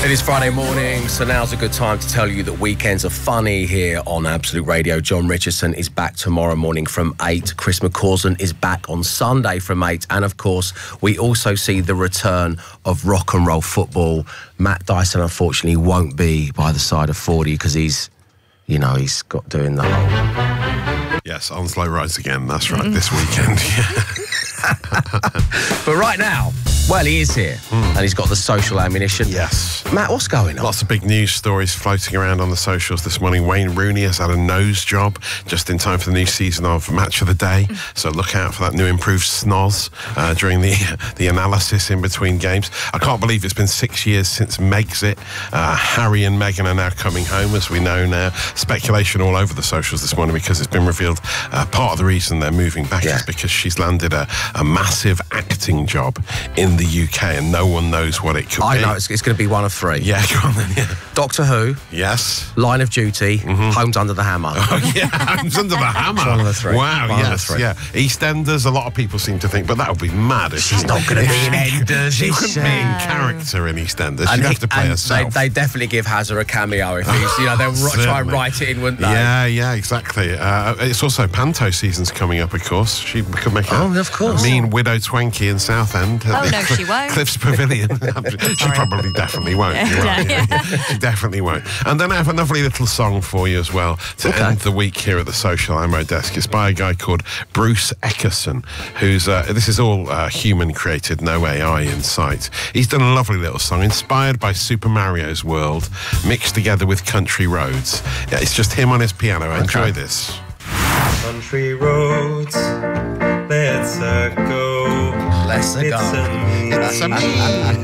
It is Friday morning, so now's a good time to tell you that weekends are funny here on Absolute Radio. John Richardson is back tomorrow morning from 8. Chris McCausland is back on Sunday from 8. And, of course, we also see the return of rock and roll football. Matt Dyson, unfortunately, won't be by the side of 40 because he's got doing the whole... Yes, Onslow Rise again. That's right, this weekend. But right now... Well, he is here, and he's got the social ammunition. Yes. Matt, what's going on? Lots of big news stories floating around on the socials this morning. Wayne Rooney has had a nose job just in time for the new season of Match of the Day. So look out for that new improved snoz during the analysis in between games. I can't believe it's been 6 years since Megxit. Harry and Meghan are now coming home, as we know now. Speculation all over the socials this morning because it's been revealed part of the reason they're moving back is because she's landed a massive acting job in the UK, and no one knows what it could be. I know, it's going to be one of three. Yeah, go on then, yeah. Doctor Who. Yes. Line of Duty. Homes Under the Hammer. Oh, yeah, Homes Under the Hammer. One of the three. Wow, One yes, of the three. yeah. EastEnders, a lot of people seem to think, but that would be mad if She's not going to be in Enders. She couldn't be in character in EastEnders. She'd have to play herself. They definitely give Hazza a cameo if he's, they'll try and write it in, wouldn't they? Yeah, exactly. It's also Panto season's coming up, of course. She could make a mean widow Twanky in Southend. Oh, no, she won't. Cliff's Pavilion. She probably definitely won't. She definitely won't. And then I have a lovely little song for you as well to end the week here at the Social Ammo Desk. It's by a guy called Bruce Eckerson, who's, this is all human created, no AI in sight. He's done a lovely little song inspired by Super Mario's world, mixed together with country roads. Yeah, it's just him on his piano. Enjoy this. Country roads, let's go. Let's go. It's a me.